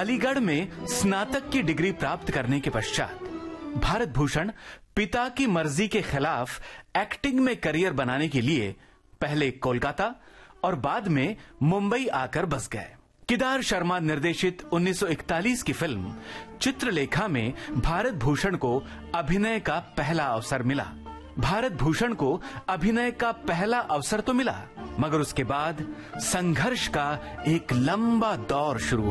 अलीगढ़ में स्नातक की डिग्री प्राप्त करने के पश्चात भारत भूषण पिता की मर्जी के खिलाफ एक्टिंग में करियर बनाने के लिए पहले कोलकाता और बाद में मुंबई आकर बस गए। केदार शर्मा निर्देशित 1941 की फिल्म चित्रलेखा में भारत भूषण को अभिनय का पहला अवसर मिला। भारत भूषण को अभिनय का पहला अवसर तो मिला, मगर उसके बाद संघर्ष का एक लंबा दौर शुरू